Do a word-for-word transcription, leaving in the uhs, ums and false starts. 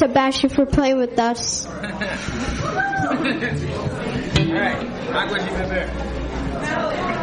Sebastian, for playing with us. All right. Aqua, you there.